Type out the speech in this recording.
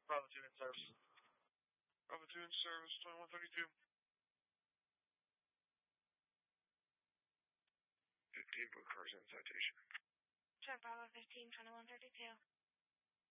Bravo 2 in service. Bravo 2 in service, 2132. 15, put cars in citation. Sure, Bravo 15, 2132.